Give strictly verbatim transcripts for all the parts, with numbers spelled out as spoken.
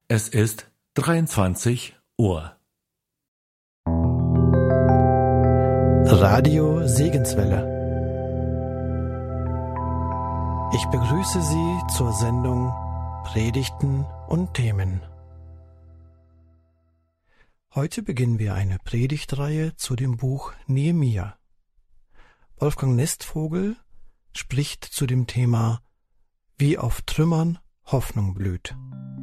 Es ist dreiundzwanzig Uhr. Radio Segenswelle. Ich begrüße Sie zur Sendung Predigten und Themen. Heute beginnen wir eine Predigtreihe zu dem Buch Nehemia. Wolfgang Nestvogel spricht zu dem Thema Wie auf Trümmern Hoffnung blüht.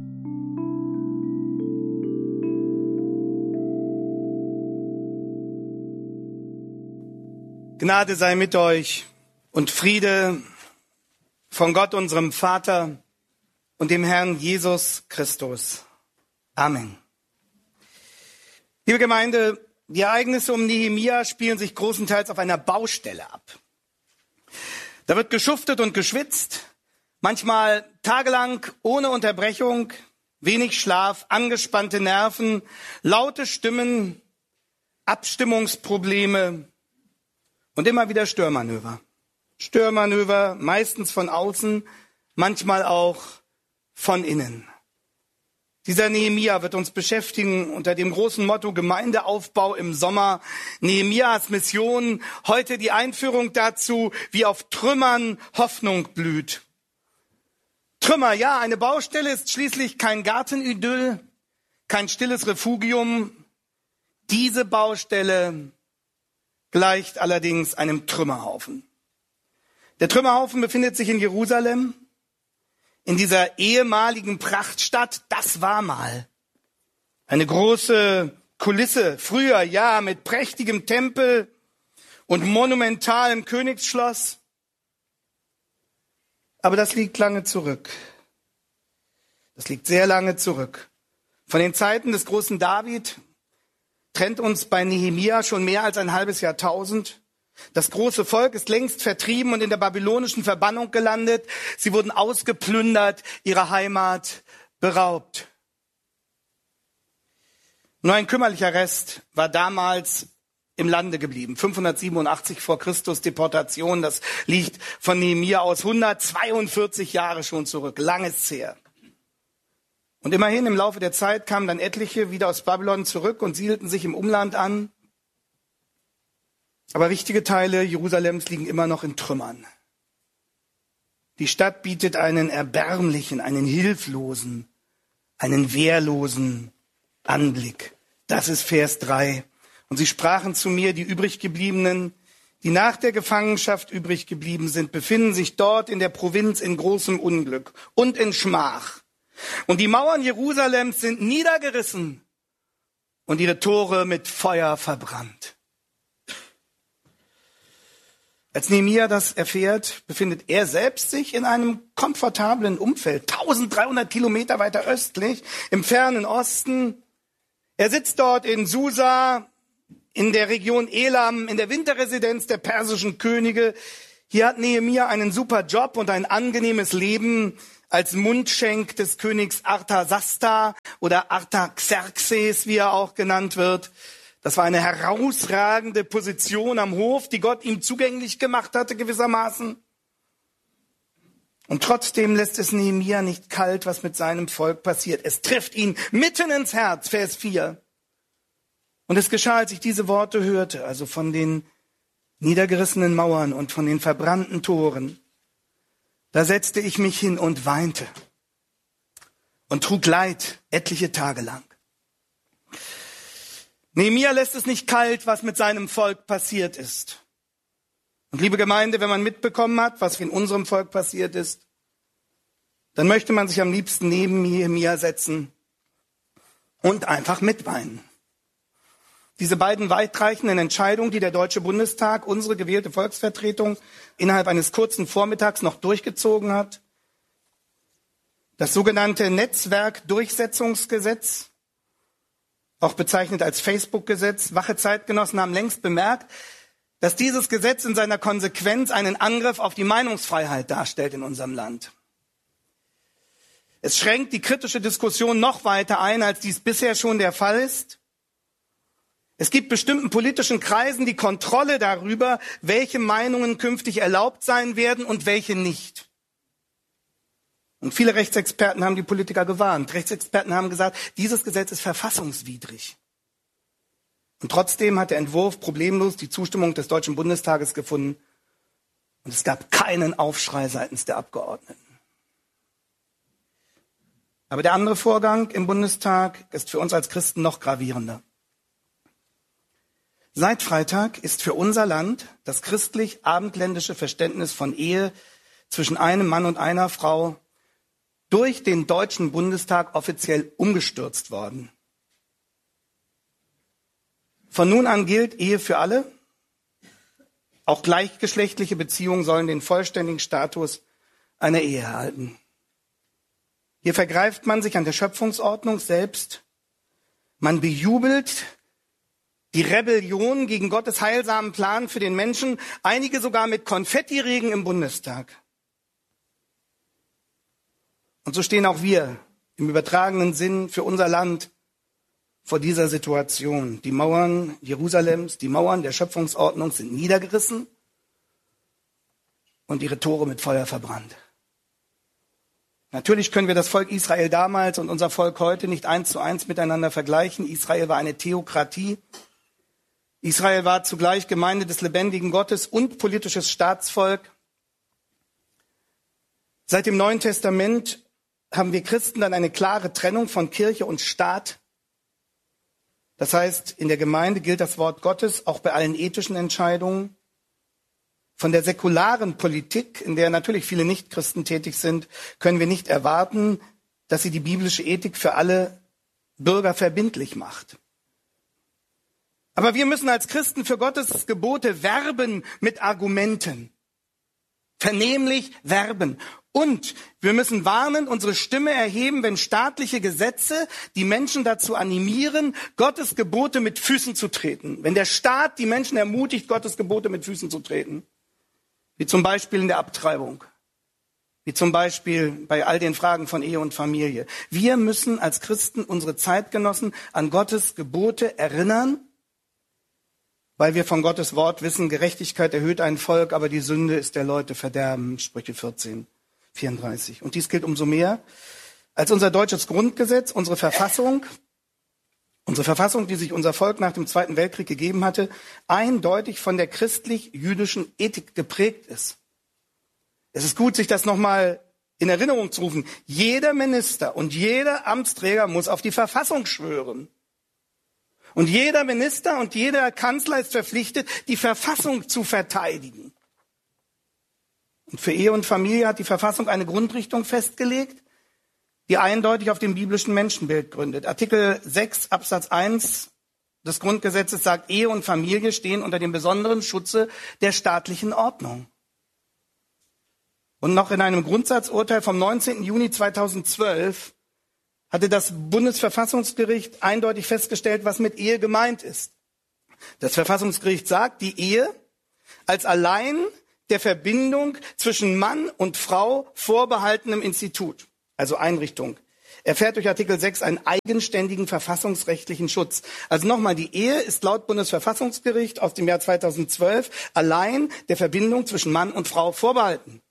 Gnade sei mit euch und Friede von Gott, unserem Vater und dem Herrn Jesus Christus. Amen. Liebe Gemeinde, die Ereignisse um Nehemia spielen sich großenteils auf einer Baustelle ab. Da wird geschuftet und geschwitzt, manchmal tagelang ohne Unterbrechung, wenig Schlaf, angespannte Nerven, laute Stimmen, Abstimmungsprobleme und immer wieder Störmanöver. Störmanöver, meistens von außen, manchmal auch von innen. Dieser Nehemia wird uns beschäftigen unter dem großen Motto Gemeindeaufbau im Sommer. Nehemias Mission, heute die Einführung dazu, wie auf Trümmern Hoffnung blüht. Trümmer, ja, eine Baustelle ist schließlich kein Gartenidyll, kein stilles Refugium. Diese Baustelle gleicht allerdings einem Trümmerhaufen. Der Trümmerhaufen befindet sich in Jerusalem, in dieser ehemaligen Prachtstadt. Das war mal eine große Kulisse, früher ja, mit prächtigem Tempel und monumentalem Königsschloss. Aber das liegt lange zurück. Das liegt sehr lange zurück. Von den Zeiten des großen David trennt uns bei Nehemia schon mehr als ein halbes Jahrtausend. Das große Volk ist längst vertrieben und in der babylonischen Verbannung gelandet. Sie wurden ausgeplündert, ihrer Heimat beraubt. Nur ein kümmerlicher Rest war damals im Lande geblieben. fünfhundertsiebenundachtzig vor Christus Deportation, das liegt von Nehemia aus hundertzweiundvierzig Jahre schon zurück. Langes her. Und immerhin im Laufe der Zeit kamen dann etliche wieder aus Babylon zurück und siedelten sich im Umland an. Aber wichtige Teile Jerusalems liegen immer noch in Trümmern. Die Stadt bietet einen erbärmlichen, einen hilflosen, einen wehrlosen Anblick. Das ist Vers drei. Und sie sprachen zu mir, die übriggebliebenen, die nach der Gefangenschaft übrig geblieben sind, befinden sich dort in der Provinz in großem Unglück und in Schmach. Und die Mauern Jerusalems sind niedergerissen und ihre Tore mit Feuer verbrannt. Als Nehemia das erfährt, befindet er selbst sich in einem komfortablen Umfeld, dreizehnhundert Kilometer weiter östlich, im fernen Osten. Er sitzt dort in Susa, in der Region Elam, in der Winterresidenz der persischen Könige. Hier hat Nehemia einen super Job und ein angenehmes Leben als Mundschenk des Königs Artasasta oder Artaxerxes, wie er auch genannt wird. Das war eine herausragende Position am Hof, die Gott ihm zugänglich gemacht hatte gewissermaßen. Und trotzdem lässt es Nehemia nicht kalt, was mit seinem Volk passiert. Es trifft ihn mitten ins Herz, Vers vier. Und es geschah, als ich diese Worte hörte, also von den niedergerissenen Mauern und von den verbrannten Toren. Da setzte ich mich hin und weinte und trug Leid etliche Tage lang. Nehemia lässt es nicht kalt, was mit seinem Volk passiert ist. Und liebe Gemeinde, wenn man mitbekommen hat, was in unserem Volk passiert ist, dann möchte man sich am liebsten neben Nehemia setzen und einfach mitweinen. Diese beiden weitreichenden Entscheidungen, die der Deutsche Bundestag, unsere gewählte Volksvertretung, innerhalb eines kurzen Vormittags noch durchgezogen hat. Das sogenannte Netzwerkdurchsetzungsgesetz, auch bezeichnet als Facebook-Gesetz. Wache Zeitgenossen haben längst bemerkt, dass dieses Gesetz in seiner Konsequenz einen Angriff auf die Meinungsfreiheit darstellt in unserem Land. Es schränkt die kritische Diskussion noch weiter ein, als dies bisher schon der Fall ist. Es gibt bestimmten politischen Kreisen die Kontrolle darüber, welche Meinungen künftig erlaubt sein werden und welche nicht. Und viele Rechtsexperten haben die Politiker gewarnt. Rechtsexperten haben gesagt, dieses Gesetz ist verfassungswidrig. Und trotzdem hat der Entwurf problemlos die Zustimmung des Deutschen Bundestages gefunden. Und es gab keinen Aufschrei seitens der Abgeordneten. Aber der andere Vorgang im Bundestag ist für uns als Christen noch gravierender. Seit Freitag ist für unser Land das christlich-abendländische Verständnis von Ehe zwischen einem Mann und einer Frau durch den Deutschen Bundestag offiziell umgestürzt worden. Von nun an gilt Ehe für alle. Auch gleichgeschlechtliche Beziehungen sollen den vollständigen Status einer Ehe erhalten. Hier vergreift man sich an der Schöpfungsordnung selbst. Man bejubelt die Rebellion gegen Gottes heilsamen Plan für den Menschen, einige sogar mit Konfettiregen im Bundestag. Und so stehen auch wir im übertragenen Sinn für unser Land vor dieser Situation. Die Mauern Jerusalems, die Mauern der Schöpfungsordnung sind niedergerissen und ihre Tore mit Feuer verbrannt. Natürlich können wir das Volk Israel damals und unser Volk heute nicht eins zu eins miteinander vergleichen. Israel war eine Theokratie. Israel war zugleich Gemeinde des lebendigen Gottes und politisches Staatsvolk. Seit dem Neuen Testament haben wir Christen dann eine klare Trennung von Kirche und Staat. Das heißt, in der Gemeinde gilt das Wort Gottes auch bei allen ethischen Entscheidungen. Von der säkularen Politik, in der natürlich viele Nichtchristen tätig sind, können wir nicht erwarten, dass sie die biblische Ethik für alle Bürger verbindlich macht. Aber wir müssen als Christen für Gottes Gebote werben mit Argumenten. Vernehmlich werben. Und wir müssen warnen, unsere Stimme erheben, wenn staatliche Gesetze die Menschen dazu animieren, Gottes Gebote mit Füßen zu treten. Wenn der Staat die Menschen ermutigt, Gottes Gebote mit Füßen zu treten. Wie zum Beispiel in der Abtreibung. Wie zum Beispiel bei all den Fragen von Ehe und Familie. Wir müssen als Christen unsere Zeitgenossen an Gottes Gebote erinnern, weil wir von Gottes Wort wissen, Gerechtigkeit erhöht ein Volk, aber die Sünde ist der Leute Verderben. Sprüche vierzehn, vierunddreißig. Und dies gilt umso mehr, als unser deutsches Grundgesetz, unsere Verfassung, unsere Verfassung, die sich unser Volk nach dem Zweiten Weltkrieg gegeben hatte, eindeutig von der christlich-jüdischen Ethik geprägt ist. Es ist gut, sich das nochmal in Erinnerung zu rufen. Jeder Minister und jeder Amtsträger muss auf die Verfassung schwören. Und jeder Minister und jeder Kanzler ist verpflichtet, die Verfassung zu verteidigen. Und für Ehe und Familie hat die Verfassung eine Grundrichtung festgelegt, die eindeutig auf dem biblischen Menschenbild gründet. Artikel sechs Absatz eins des Grundgesetzes sagt, Ehe und Familie stehen unter dem besonderen Schutze der staatlichen Ordnung. Und noch in einem Grundsatzurteil vom neunzehnten Juni zweitausendzwölf hatte das Bundesverfassungsgericht eindeutig festgestellt, was mit Ehe gemeint ist. Das Verfassungsgericht sagt, die Ehe als allein der Verbindung zwischen Mann und Frau vorbehaltenem Institut, also Einrichtung, erfährt durch Artikel sechs einen eigenständigen verfassungsrechtlichen Schutz. Also nochmal, die Ehe ist laut Bundesverfassungsgericht aus dem Jahr zweitausendzwölf allein der Verbindung zwischen Mann und Frau vorbehalten.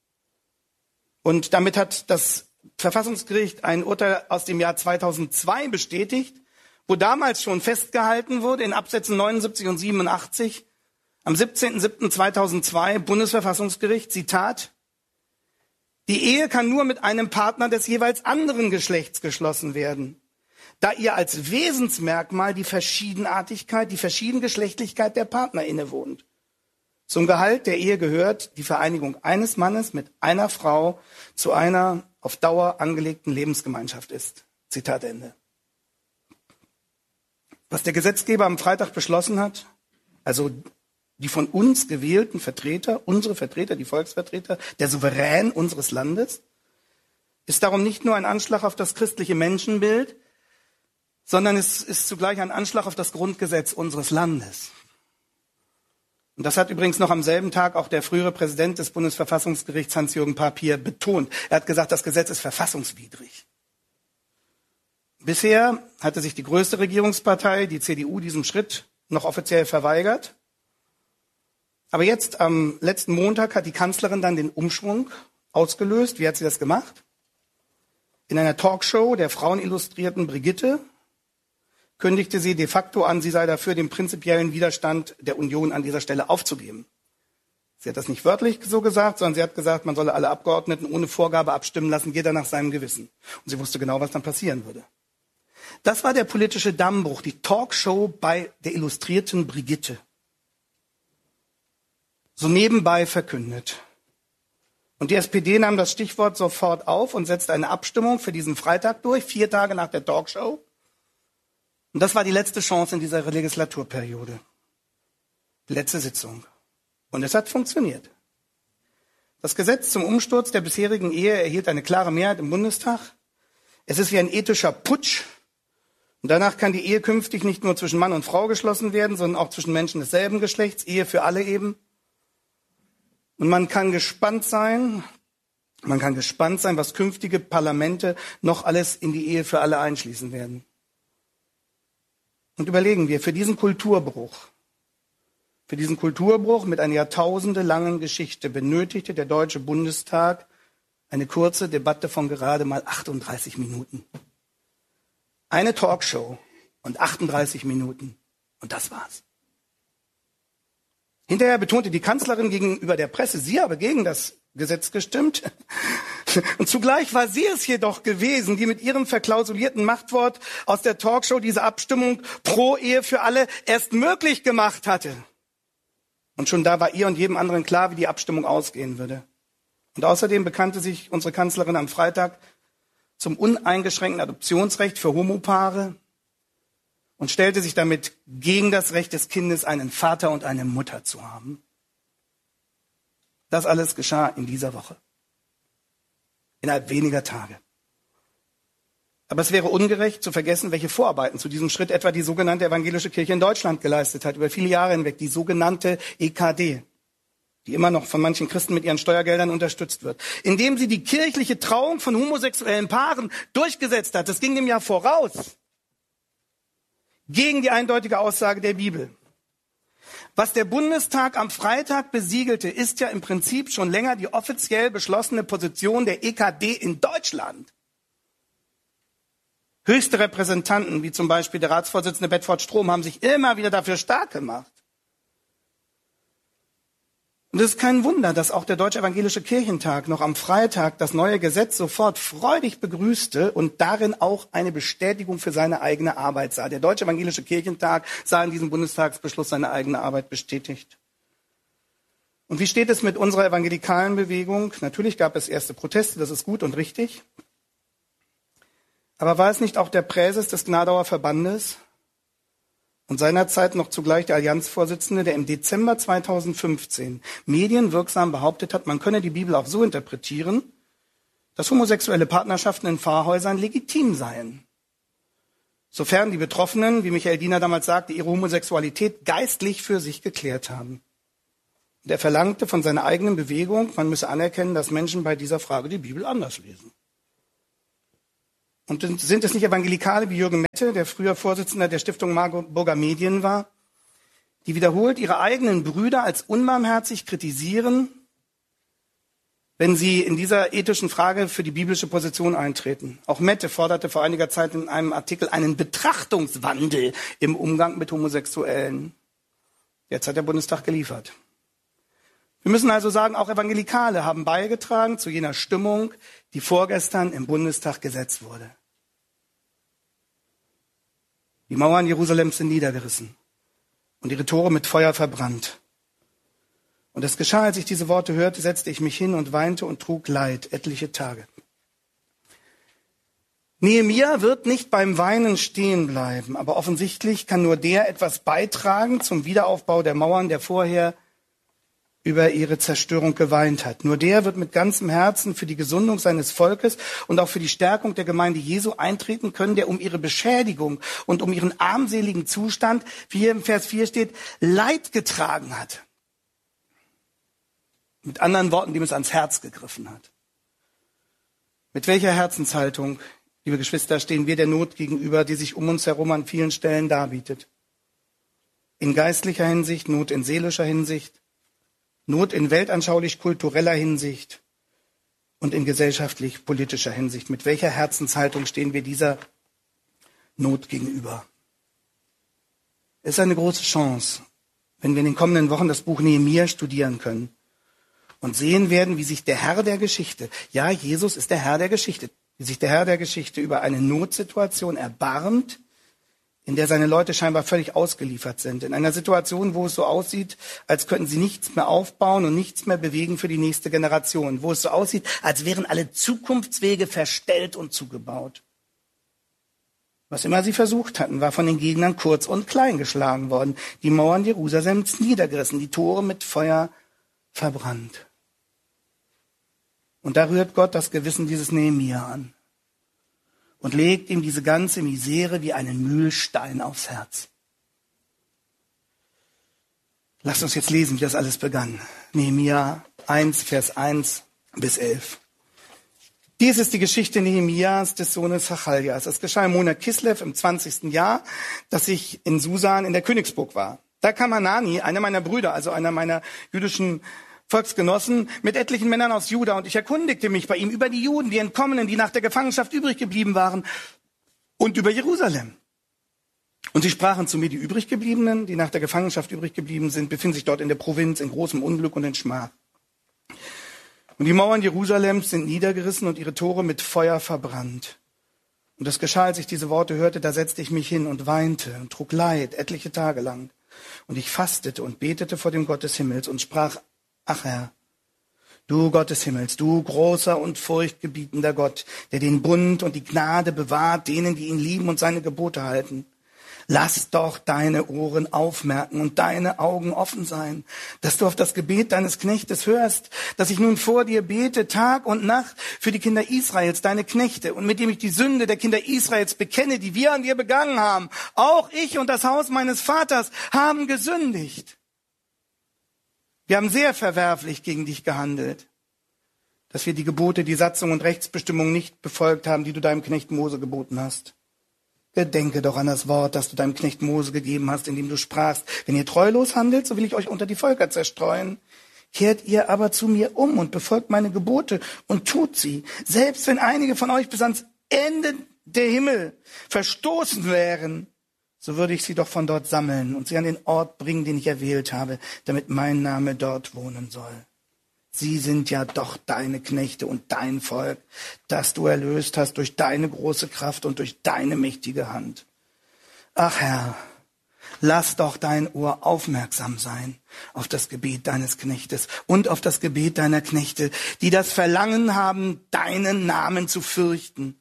Und damit hat das Verfassungsgericht ein Urteil aus dem Jahr zweitausendzwei bestätigt, wo damals schon festgehalten wurde in Absätzen neunundsiebzig und siebenundachtzig, am siebzehnten siebten zweitausendzwei, Bundesverfassungsgericht, Zitat, die Ehe kann nur mit einem Partner des jeweils anderen Geschlechts geschlossen werden, da ihr als Wesensmerkmal die Verschiedenartigkeit, die Verschiedengeschlechtlichkeit der Partner innewohnt. Zum Gehalt der Ehe gehört die Vereinigung eines Mannes mit einer Frau zu einer auf Dauer angelegten Lebensgemeinschaft ist. Zitat Ende. Was der Gesetzgeber am Freitag beschlossen hat, also die von uns gewählten Vertreter, unsere Vertreter, die Volksvertreter, der Souverän unseres Landes, ist darum nicht nur ein Anschlag auf das christliche Menschenbild, sondern es ist zugleich ein Anschlag auf das Grundgesetz unseres Landes. Und das hat übrigens noch am selben Tag auch der frühere Präsident des Bundesverfassungsgerichts Hans-Jürgen Papier betont. Er hat gesagt, das Gesetz ist verfassungswidrig. Bisher hatte sich die größte Regierungspartei, die C D U, diesem Schritt noch offiziell verweigert. Aber jetzt am letzten Montag hat die Kanzlerin dann den Umschwung ausgelöst. Wie hat sie das gemacht? In einer Talkshow der Frauenillustrierten Brigitte kündigte sie de facto an, sie sei dafür, den prinzipiellen Widerstand der Union an dieser Stelle aufzugeben. Sie hat das nicht wörtlich so gesagt, sondern sie hat gesagt, man solle alle Abgeordneten ohne Vorgabe abstimmen lassen, jeder nach seinem Gewissen. Und sie wusste genau, was dann passieren würde. Das war der politische Dammbruch, die Talkshow bei der Illustrierten Brigitte. So nebenbei verkündet. Und die S P D nahm das Stichwort sofort auf und setzte eine Abstimmung für diesen Freitag durch, vier Tage nach der Talkshow. Und das war die letzte Chance in dieser Legislaturperiode. Die letzte Sitzung. Und es hat funktioniert. Das Gesetz zum Umsturz der bisherigen Ehe erhielt eine klare Mehrheit im Bundestag. Es ist wie ein ethischer Putsch. Und danach kann die Ehe künftig nicht nur zwischen Mann und Frau geschlossen werden, sondern auch zwischen Menschen desselben Geschlechts. Ehe für alle eben. Und man kann gespannt sein, man kann gespannt sein, was künftige Parlamente noch alles in die Ehe für alle einschließen werden. Und überlegen wir, für diesen Kulturbruch, für diesen Kulturbruch mit einer jahrtausendelangen Geschichte benötigte der Deutsche Bundestag eine kurze Debatte von gerade mal achtunddreißig Minuten. Eine Talkshow und achtunddreißig Minuten. Und das war's. Hinterher betonte die Kanzlerin gegenüber der Presse, sie habe gegen das Gesetz gestimmt. Und zugleich war sie es jedoch gewesen, die mit ihrem verklausulierten Machtwort aus der Talkshow diese Abstimmung pro Ehe für alle erst möglich gemacht hatte. Und schon da war ihr und jedem anderen klar, wie die Abstimmung ausgehen würde. Und außerdem bekannte sich unsere Kanzlerin am Freitag zum uneingeschränkten Adoptionsrecht für Homopaare und stellte sich damit gegen das Recht des Kindes, einen Vater und eine Mutter zu haben. Das alles geschah in dieser Woche. Innerhalb weniger Tage. Aber es wäre ungerecht zu vergessen, welche Vorarbeiten zu diesem Schritt etwa die sogenannte Evangelische Kirche in Deutschland geleistet hat, über viele Jahre hinweg, die sogenannte E K D, die immer noch von manchen Christen mit ihren Steuergeldern unterstützt wird, indem sie die kirchliche Trauung von homosexuellen Paaren durchgesetzt hat. Das ging dem ja voraus, gegen die eindeutige Aussage der Bibel. Was der Bundestag am Freitag besiegelte, ist ja im Prinzip schon länger die offiziell beschlossene Position der E K D in Deutschland. Höchste Repräsentanten, wie zum Beispiel der Ratsvorsitzende Bedford Strom, haben sich immer wieder dafür stark gemacht. Und es ist kein Wunder, dass auch der Deutsche Evangelische Kirchentag noch am Freitag das neue Gesetz sofort freudig begrüßte und darin auch eine Bestätigung für seine eigene Arbeit sah. Der Deutsche Evangelische Kirchentag sah in diesem Bundestagsbeschluss seine eigene Arbeit bestätigt. Und wie steht es mit unserer evangelikalen Bewegung? Natürlich gab es erste Proteste, das ist gut und richtig. Aber war es nicht auch der Präses des Gnadauer Verbandes und seinerzeit noch zugleich der Allianzvorsitzende, der im Dezember zweitausendfünfzehn medienwirksam behauptet hat, man könne die Bibel auch so interpretieren, dass homosexuelle Partnerschaften in Pfarrhäusern legitim seien, sofern die Betroffenen, wie Michael Diener damals sagte, ihre Homosexualität geistlich für sich geklärt haben. Und er verlangte von seiner eigenen Bewegung, man müsse anerkennen, dass Menschen bei dieser Frage die Bibel anders lesen. Und sind es nicht Evangelikale wie Jürgen Mette, der früher Vorsitzender der Stiftung Marburger Medien war, die wiederholt ihre eigenen Brüder als unbarmherzig kritisieren, wenn sie in dieser ethischen Frage für die biblische Position eintreten? Auch Mette forderte vor einiger Zeit in einem Artikel einen Betrachtungswandel im Umgang mit Homosexuellen. Jetzt hat der Bundestag geliefert. Wir müssen also sagen, auch Evangelikale haben beigetragen zu jener Stimmung, die vorgestern im Bundestag gesetzt wurde. Die Mauern Jerusalems sind niedergerissen und ihre Tore mit Feuer verbrannt. Und es geschah, als ich diese Worte hörte, setzte ich mich hin und weinte und trug Leid etliche Tage. Nehemia wird nicht beim Weinen stehen bleiben, aber offensichtlich kann nur der etwas beitragen zum Wiederaufbau der Mauern, der vorher über ihre Zerstörung geweint hat. Nur der wird mit ganzem Herzen für die Gesundung seines Volkes und auch für die Stärkung der Gemeinde Jesu eintreten können, der um ihre Beschädigung und um ihren armseligen Zustand, wie hier im Vers vier steht, Leid getragen hat. Mit anderen Worten, dem es ans Herz gegriffen hat. Mit welcher Herzenshaltung, liebe Geschwister, stehen wir der Not gegenüber, die sich um uns herum an vielen Stellen darbietet? In geistlicher Hinsicht, Not in seelischer Hinsicht, Not in weltanschaulich-kultureller Hinsicht. und in gesellschaftlich-politischer Hinsicht? Mit welcher Herzenshaltung stehen wir dieser Not gegenüber? Es ist eine große Chance, wenn wir in den kommenden Wochen das Buch Nehemia studieren können und sehen werden, wie sich der Herr der Geschichte, ja, Jesus ist der Herr der Geschichte, wie sich der Herr der Geschichte über eine Notsituation erbarmt, in der seine Leute scheinbar völlig ausgeliefert sind. In einer Situation, wo es so aussieht, als könnten sie nichts mehr aufbauen und nichts mehr bewegen für die nächste Generation. Wo es so aussieht, als wären alle Zukunftswege verstellt und zugebaut. Was immer sie versucht hatten, war von den Gegnern kurz und klein geschlagen worden. Die Mauern Jerusalems niedergerissen, die Tore mit Feuer verbrannt. Und da rührt Gott das Gewissen dieses Nehemia an und legt ihm diese ganze Misere wie einen Mühlstein aufs Herz. Lasst uns jetzt lesen, wie das alles begann. Nehemia eins, Vers eins bis elf. Dies ist die Geschichte Nehemias, des Sohnes Hachaljas. Es geschah im Monat Kislev im zwanzigsten Jahr, dass ich in Susan in der Königsburg war. Da kam Hanani, einer meiner Brüder, also einer meiner jüdischen Volksgenossen, mit etlichen Männern aus Juda, und ich erkundigte mich bei ihm über die Juden, die Entkommenen, die nach der Gefangenschaft übrig geblieben waren, und über Jerusalem. Und sie sprachen zu mir, die übriggebliebenen, die nach der Gefangenschaft übrig geblieben sind, befinden sich dort in der Provinz in großem Unglück und in Schmach. Und die Mauern Jerusalems sind niedergerissen und ihre Tore mit Feuer verbrannt. Und es geschah, als ich diese Worte hörte, da setzte ich mich hin und weinte und trug Leid etliche Tage lang. Und ich fastete und betete vor dem Gott des Himmels und sprach, ach Herr, du Gott des Himmels, du großer und furchtgebietender Gott, der den Bund und die Gnade bewahrt denen, die ihn lieben und seine Gebote halten. Lass doch deine Ohren aufmerken und deine Augen offen sein, dass du auf das Gebet deines Knechtes hörst, dass ich nun vor dir bete, Tag und Nacht für die Kinder Israels, deine Knechte, und mit dem ich die Sünde der Kinder Israels bekenne, die wir an dir begangen haben. Auch ich und das Haus meines Vaters haben gesündigt. Wir haben sehr verwerflich gegen dich gehandelt, dass wir die Gebote, die Satzung und Rechtsbestimmungen nicht befolgt haben, die du deinem Knecht Mose geboten hast. Gedenke doch an das Wort, das du deinem Knecht Mose gegeben hast, indem du sprachst, wenn ihr treulos handelt, so will ich euch unter die Völker zerstreuen. Kehrt ihr aber zu mir um und befolgt meine Gebote und tut sie, selbst wenn einige von euch bis ans Ende der Himmel verstoßen wären, so würde ich sie doch von dort sammeln und sie an den Ort bringen, den ich erwählt habe, damit mein Name dort wohnen soll. Sie sind ja doch deine Knechte und dein Volk, das du erlöst hast durch deine große Kraft und durch deine mächtige Hand. Ach Herr, lass doch dein Ohr aufmerksam sein auf das Gebet deines Knechtes und auf das Gebet deiner Knechte, die das Verlangen haben, deinen Namen zu fürchten.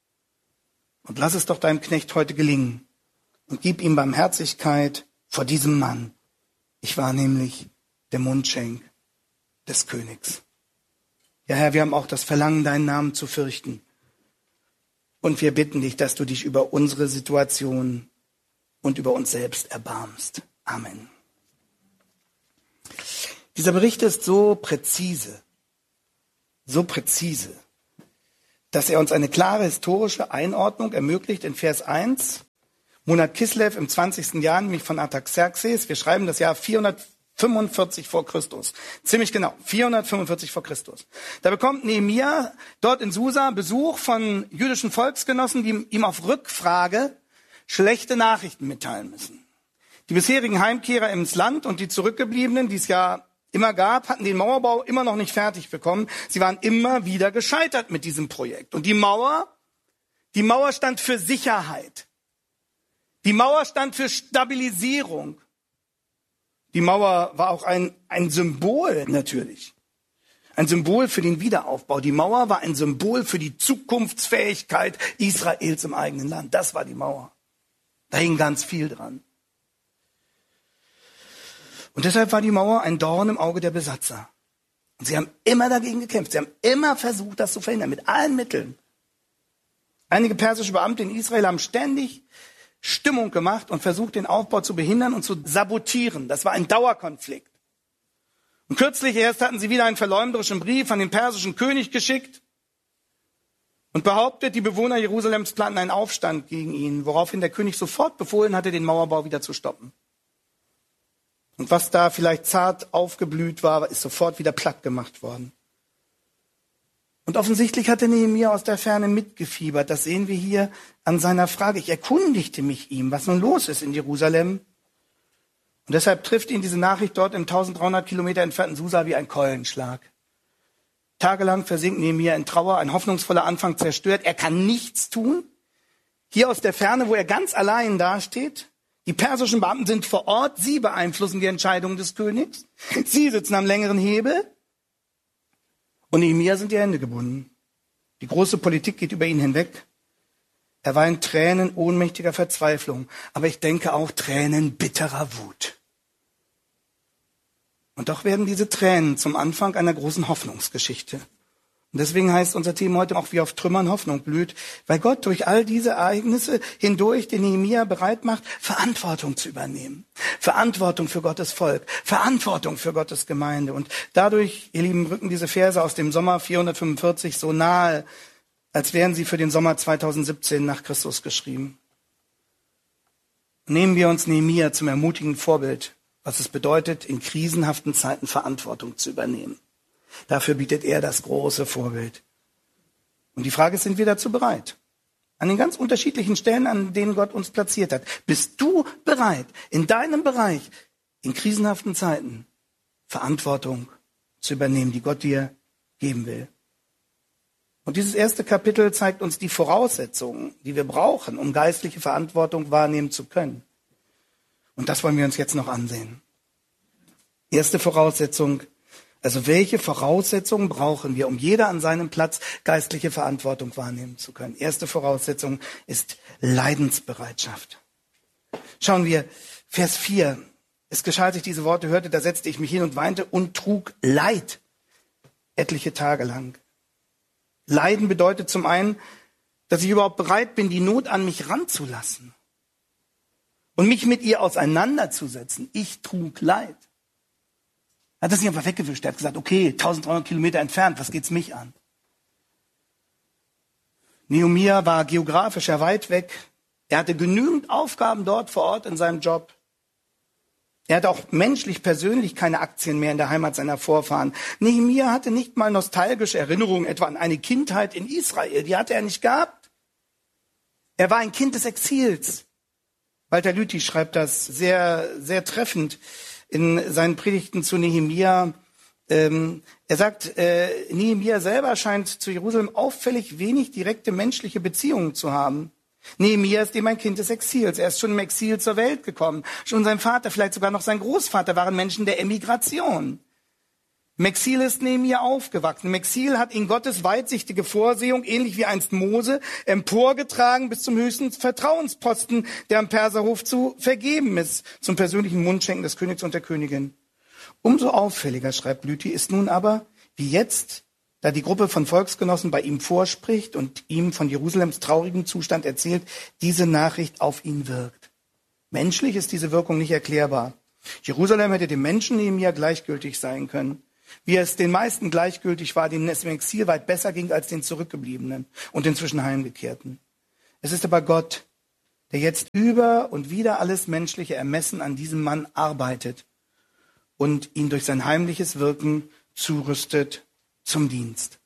Und lass es doch deinem Knecht heute gelingen und gib ihm Barmherzigkeit vor diesem Mann. Ich war nämlich der Mundschenk des Königs. Ja, Herr, wir haben auch das Verlangen, deinen Namen zu fürchten. Und wir bitten dich, dass du dich über unsere Situation und über uns selbst erbarmst. Amen. Dieser Bericht ist so präzise, so präzise, dass er uns eine klare historische Einordnung ermöglicht in Vers eins. Monat Kislev im zwanzigsten Jahr, nämlich von Artaxerxes. Wir schreiben das Jahr vierhundertfünfundvierzig vor Christus. Ziemlich genau, vierhundertfünfundvierzig vor Christus. Da bekommt Nehemia dort in Susa Besuch von jüdischen Volksgenossen, die ihm auf Rückfrage schlechte Nachrichten mitteilen müssen. Die bisherigen Heimkehrer ins Land und die Zurückgebliebenen, die es ja immer gab, hatten den Mauerbau immer noch nicht fertig bekommen. Sie waren immer wieder gescheitert mit diesem Projekt. Und die Mauer, die Mauer stand für Sicherheit. Die Mauer stand für Stabilisierung. Die Mauer war auch ein, ein Symbol natürlich. Ein Symbol für den Wiederaufbau. Die Mauer war ein Symbol für die Zukunftsfähigkeit Israels im eigenen Land. Das war die Mauer. Da hing ganz viel dran. Und deshalb war die Mauer ein Dorn im Auge der Besatzer. Und sie haben immer dagegen gekämpft. Sie haben immer versucht, das zu verhindern, mit allen Mitteln. Einige persische Beamte in Israel haben ständig Stimmung gemacht und versucht, den Aufbau zu behindern und zu sabotieren. Das war ein Dauerkonflikt. Und kürzlich erst hatten sie wieder einen verleumderischen Brief an den persischen König geschickt und behauptet, die Bewohner Jerusalems planten einen Aufstand gegen ihn, woraufhin der König sofort befohlen hatte, den Mauerbau wieder zu stoppen. Und was da vielleicht zart aufgeblüht war, ist sofort wieder platt gemacht worden. Und offensichtlich hatte Nehemia aus der Ferne mitgefiebert. Das sehen wir hier an seiner Frage. Ich erkundigte mich ihm, was nun los ist in Jerusalem. Und deshalb trifft ihn diese Nachricht dort im eintausenddreihundert Kilometer entfernten Susa wie ein Keulenschlag. Tagelang versinkt Nehemia in Trauer, ein hoffnungsvoller Anfang zerstört. Er kann nichts tun. Hier aus der Ferne, wo er ganz allein dasteht. Die persischen Beamten sind vor Ort. Sie beeinflussen die Entscheidungen des Königs. Sie sitzen am längeren Hebel. Und Nehemia sind die Hände gebunden. Die große Politik geht über ihn hinweg. Er weint Tränen ohnmächtiger Verzweiflung. Aber ich denke auch Tränen bitterer Wut. Und doch werden diese Tränen zum Anfang einer großen Hoffnungsgeschichte. Und deswegen heißt unser Thema heute auch, wie auf Trümmern Hoffnung blüht, weil Gott durch all diese Ereignisse hindurch den Nehemia bereit macht, Verantwortung zu übernehmen. Verantwortung für Gottes Volk, Verantwortung für Gottes Gemeinde. Und dadurch, ihr Lieben, rücken diese Verse aus dem Sommer vierhundertfünfundvierzig so nahe, als wären sie für den Sommer zweitausendsiebzehn nach Christus geschrieben. Nehmen wir uns Nehemia zum ermutigenden Vorbild, was es bedeutet, in krisenhaften Zeiten Verantwortung zu übernehmen. Dafür bietet er das große Vorbild. Und die Frage ist, sind wir dazu bereit? An den ganz unterschiedlichen Stellen, an denen Gott uns platziert hat. Bist du bereit, in deinem Bereich, in krisenhaften Zeiten, Verantwortung zu übernehmen, die Gott dir geben will? Und dieses erste Kapitel zeigt uns die Voraussetzungen, die wir brauchen, um geistliche Verantwortung wahrnehmen zu können. Und das wollen wir uns jetzt noch ansehen. Erste Voraussetzung, also welche Voraussetzungen brauchen wir, um jeder an seinem Platz geistliche Verantwortung wahrnehmen zu können? Erste Voraussetzung ist Leidensbereitschaft. Schauen wir, Vers vier. Es geschah, als ich diese Worte hörte, da setzte ich mich hin und weinte und trug Leid etliche Tage lang. Leiden bedeutet zum einen, dass ich überhaupt bereit bin, die Not an mich ranzulassen und mich mit ihr auseinanderzusetzen. Ich trug Leid. Er hat das nicht einfach weggewischt. Er hat gesagt, okay, eintausenddreihundert Kilometer entfernt, was geht's mich an? Nehemia war geografisch ja weit weg. Er hatte genügend Aufgaben dort vor Ort in seinem Job. Er hatte auch menschlich, persönlich keine Aktien mehr in der Heimat seiner Vorfahren. Nehemia hatte nicht mal nostalgische Erinnerungen etwa an eine Kindheit in Israel. Die hatte er nicht gehabt. Er war ein Kind des Exils. Walter Lüthi schreibt das sehr, sehr treffend in seinen Predigten zu Nehemia. Ähm, er sagt, äh, Nehemia selber scheint zu Jerusalem auffällig wenig direkte menschliche Beziehungen zu haben. Nehemia ist eben ein Kind des Exils. Er ist schon im Exil zur Welt gekommen. Schon sein Vater, vielleicht sogar noch sein Großvater, waren Menschen der Emigration. Im Exil ist Nehemia aufgewachsen. Im Exil hat ihn Gottes weitsichtige Vorsehung, ähnlich wie einst Mose, emporgetragen bis zum höchsten Vertrauensposten, der am Perserhof zu vergeben ist, zum persönlichen Mundschenken des Königs und der Königin. Umso auffälliger, schreibt Lüthi, ist nun aber, wie jetzt, da die Gruppe von Volksgenossen bei ihm vorspricht und ihm von Jerusalems traurigem Zustand erzählt, diese Nachricht auf ihn wirkt. Menschlich ist diese Wirkung nicht erklärbar. Jerusalem hätte dem Menschen Nehemia gleichgültig sein können, wie es den meisten gleichgültig war, denen es im Exil weit besser ging als den Zurückgebliebenen und inzwischen Heimgekehrten. Es ist aber Gott, der jetzt über und wieder alles menschliche Ermessen an diesem Mann arbeitet und ihn durch sein heimliches Wirken zurüstet zum Dienst.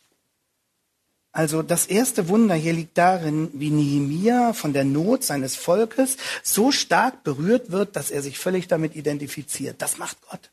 Also das erste Wunder hier liegt darin, wie Nehemia von der Not seines Volkes so stark berührt wird, dass er sich völlig damit identifiziert. Das macht Gott.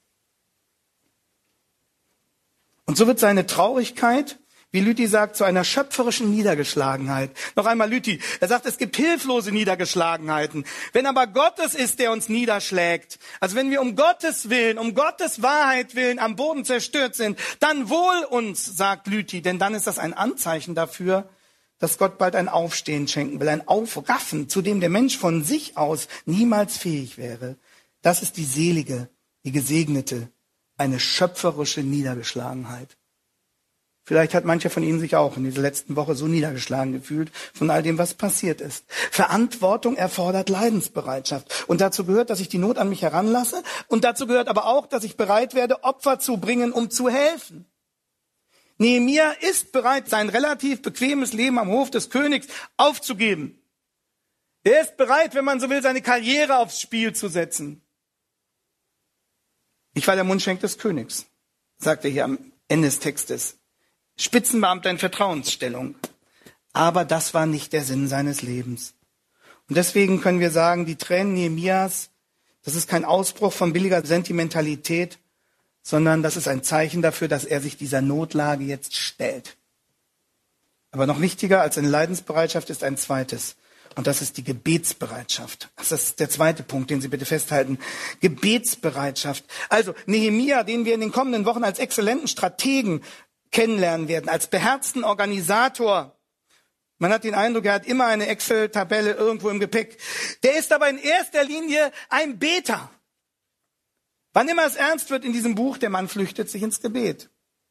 Und so wird seine Traurigkeit, wie Lüthi sagt, zu einer schöpferischen Niedergeschlagenheit. Noch einmal Lüthi, er sagt, es gibt hilflose Niedergeschlagenheiten. Wenn aber Gott es ist, der uns niederschlägt, also wenn wir um Gottes Willen, um Gottes Wahrheit willen am Boden zerstört sind, dann wohl uns, sagt Lüthi, denn dann ist das ein Anzeichen dafür, dass Gott bald ein Aufstehen schenken will, ein Aufraffen, zu dem der Mensch von sich aus niemals fähig wäre. Das ist die selige, die gesegnete, eine schöpferische Niedergeschlagenheit. Vielleicht hat mancher von Ihnen sich auch in dieser letzten Woche so niedergeschlagen gefühlt von all dem, was passiert ist. Verantwortung erfordert Leidensbereitschaft. Und dazu gehört, dass ich die Not an mich heranlasse. Und dazu gehört aber auch, dass ich bereit werde, Opfer zu bringen, um zu helfen. Nehemia ist bereit, sein relativ bequemes Leben am Hof des Königs aufzugeben. Er ist bereit, wenn man so will, seine Karriere aufs Spiel zu setzen. Ich war der Mundschenk des Königs, sagt er hier am Ende des Textes. Spitzenbeamter in Vertrauensstellung. Aber das war nicht der Sinn seines Lebens. Und deswegen können wir sagen, die Tränen Nehemias, das ist kein Ausbruch von billiger Sentimentalität, sondern das ist ein Zeichen dafür, dass er sich dieser Notlage jetzt stellt. Aber noch wichtiger als eine Leidensbereitschaft ist ein zweites. Und das ist die Gebetsbereitschaft. Das ist der zweite Punkt, den Sie bitte festhalten. Gebetsbereitschaft. Also Nehemia, den wir in den kommenden Wochen als exzellenten Strategen kennenlernen werden, als beherzten Organisator. Man hat den Eindruck, er hat immer eine Excel-Tabelle irgendwo im Gepäck. Der ist aber in erster Linie ein Beter. Wann immer es ernst wird in diesem Buch, der Mann flüchtet sich ins Gebet.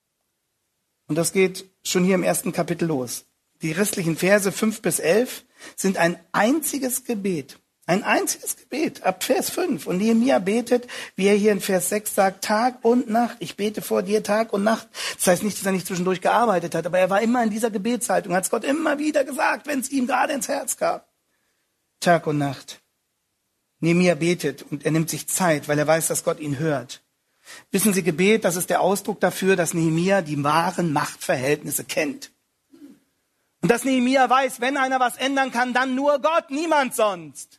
Und das geht schon hier im ersten Kapitel los. Die restlichen Verse fünf bis elf sind ein einziges Gebet. Ein einziges Gebet, ab Vers fünf. Und Nehemia betet, wie er hier in Vers sechs sagt, Tag und Nacht. Ich bete vor dir Tag und Nacht. Das heißt nicht, dass er nicht zwischendurch gearbeitet hat, aber er war immer in dieser Gebetshaltung, hat es Gott immer wieder gesagt, wenn es ihm gerade ins Herz kam. Tag und Nacht. Nehemia betet und er nimmt sich Zeit, weil er weiß, dass Gott ihn hört. Wissen Sie, Gebet, das ist der Ausdruck dafür, dass Nehemia die wahren Machtverhältnisse kennt. Und dass Nehemia weiß, wenn einer was ändern kann, dann nur Gott, niemand sonst.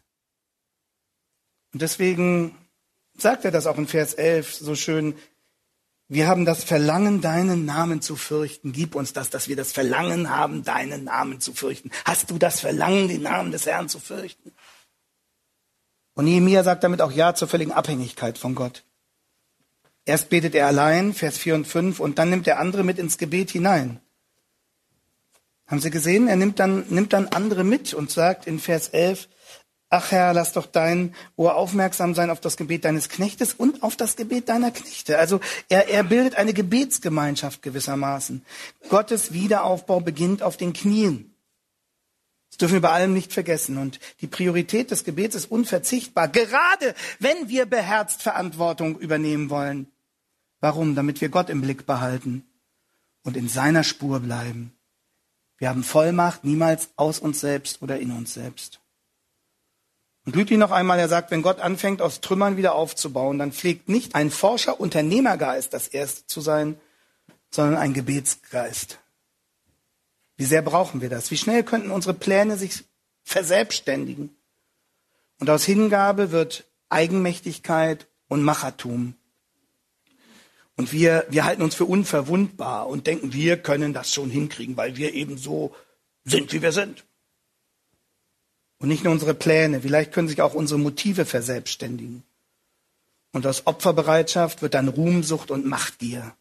Und deswegen sagt er das auch in Vers elf so schön. Wir haben das Verlangen, deinen Namen zu fürchten. Gib uns das, dass wir das Verlangen haben, deinen Namen zu fürchten. Hast du das Verlangen, den Namen des Herrn zu fürchten? Und Nehemia sagt damit auch Ja zur völligen Abhängigkeit von Gott. Erst betet er allein, Vers vier und fünf, und dann nimmt er andere mit ins Gebet hinein. Haben Sie gesehen? Er nimmt dann, nimmt dann andere mit und sagt in Vers elf, ach Herr, lass doch dein Ohr aufmerksam sein auf das Gebet deines Knechtes und auf das Gebet deiner Knechte. Also er, er bildet eine Gebetsgemeinschaft gewissermaßen. Gottes Wiederaufbau beginnt auf den Knien. Das dürfen wir bei allem nicht vergessen. Und die Priorität des Gebets ist unverzichtbar, gerade wenn wir beherzt Verantwortung übernehmen wollen. Warum? Damit wir Gott im Blick behalten und in seiner Spur bleiben. Wir haben Vollmacht, niemals aus uns selbst oder in uns selbst. Und Lüthi noch einmal, er sagt, wenn Gott anfängt, aus Trümmern wieder aufzubauen, dann pflegt nicht ein forscher Unternehmergeist das Erste zu sein, sondern ein Gebetsgeist. Wie sehr brauchen wir das? Wie schnell könnten unsere Pläne sich verselbstständigen? Und aus Hingabe wird Eigenmächtigkeit und Machertum. Und wir, wir halten uns für unverwundbar und denken, wir können das schon hinkriegen, weil wir eben so sind, wie wir sind. Und nicht nur unsere Pläne, vielleicht können sich auch unsere Motive verselbstständigen. Und aus Opferbereitschaft wird dann Ruhmsucht und Machtgier.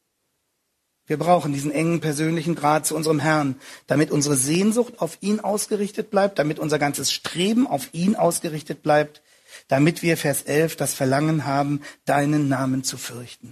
Wir brauchen diesen engen persönlichen Draht zu unserem Herrn, damit unsere Sehnsucht auf ihn ausgerichtet bleibt, damit unser ganzes Streben auf ihn ausgerichtet bleibt, damit wir, Vers elf, das Verlangen haben, deinen Namen zu fürchten.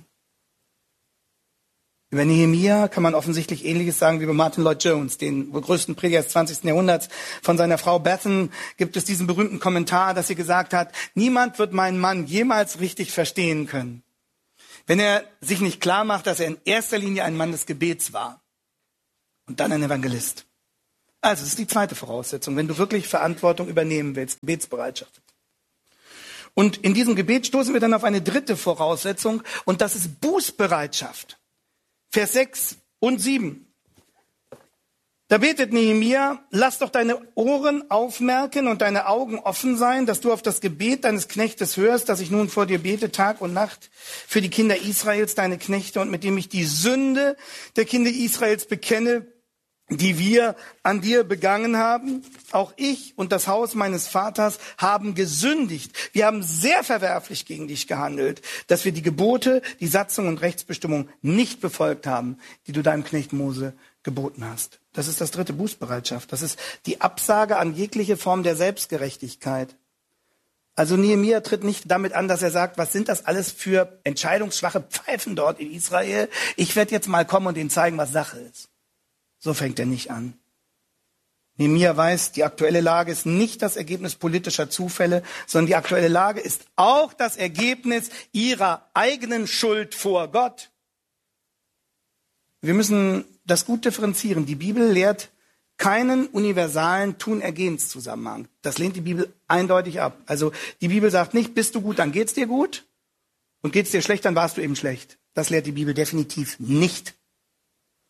Über Nehemia kann man offensichtlich Ähnliches sagen wie über Martin Lloyd-Jones, den wohl größten Prediger des zwanzigsten Jahrhunderts. Von seiner Frau Bethan gibt es diesen berühmten Kommentar, dass sie gesagt hat, niemand wird meinen Mann jemals richtig verstehen können, wenn er sich nicht klar macht, dass er in erster Linie ein Mann des Gebets war und dann ein Evangelist. Also, das ist die zweite Voraussetzung, wenn du wirklich Verantwortung übernehmen willst, Gebetsbereitschaft. Und in diesem Gebet stoßen wir dann auf eine dritte Voraussetzung und das ist Bußbereitschaft. Vers sechs und sieben. Da betet Nehemia, lass doch deine Ohren aufmerken und deine Augen offen sein, dass du auf das Gebet deines Knechtes hörst, dass ich nun vor dir bete, Tag und Nacht, für die Kinder Israels, deine Knechte, und mit dem ich die Sünde der Kinder Israels bekenne, die wir an dir begangen haben. Auch ich und das Haus meines Vaters haben gesündigt. Wir haben sehr verwerflich gegen dich gehandelt, dass wir die Gebote, die Satzung und Rechtsbestimmung nicht befolgt haben, die du deinem Knecht Mose geboten hast. Das ist das dritte, Bußbereitschaft. Das ist die Absage an jegliche Form der Selbstgerechtigkeit. Also Nehemia tritt nicht damit an, dass er sagt, was sind das alles für entscheidungsschwache Pfeifen dort in Israel? Ich werde jetzt mal kommen und ihnen zeigen, was Sache ist. So fängt er nicht an. Nehemia weiß, die aktuelle Lage ist nicht das Ergebnis politischer Zufälle, sondern die aktuelle Lage ist auch das Ergebnis ihrer eigenen Schuld vor Gott. Wir müssen das gut differenzieren. Die Bibel lehrt keinen universalen Tun-Ergehens-Zusammenhang. Das lehnt die Bibel eindeutig ab. Also die Bibel sagt nicht, bist du gut, dann geht's dir gut. Und geht's dir schlecht, dann warst du eben schlecht. Das lehrt die Bibel definitiv nicht.